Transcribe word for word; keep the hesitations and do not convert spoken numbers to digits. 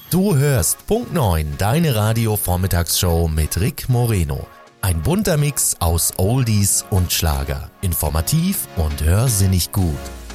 Du hörst Punkt neun, deine Radio-Vormittagsshow mit Rick Moreno. Ein bunter Mix aus Oldies und Schlager. Informativ und hörsinnig gut.